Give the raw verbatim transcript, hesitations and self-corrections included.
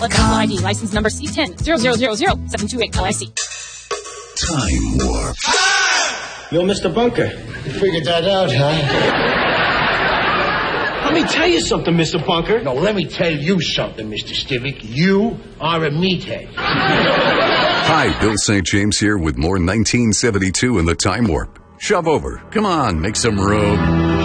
Download I D, license number C ten zero zero zero zero seven two eight L I C. Time Warp. Yo, Mister Bunker. You figured that out, huh? Let me tell you something, Mister Bunker. No, let me tell you something, Mister Stivic. You are a meathead. Hi, Bill Saint James here with more nineteen seventy-two in the Time Warp. Shove over. Come on, make some room.